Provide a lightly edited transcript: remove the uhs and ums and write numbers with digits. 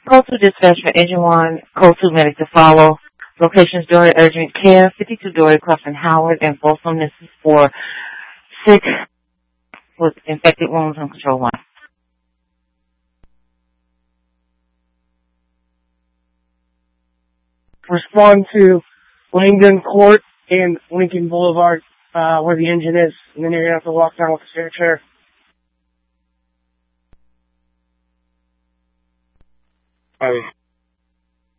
Code 2 dispatch for engine 1, Code 2 medic to follow. Locations Dory Urgent Care, 52 Dory Crossing Howard, and Folsom. This is for 6 with infected wounds on Control 1. Respond to Langdon Court and Lincoln Boulevard, where the engine is, and then you're going to have to walk down with the stair chair. Hi.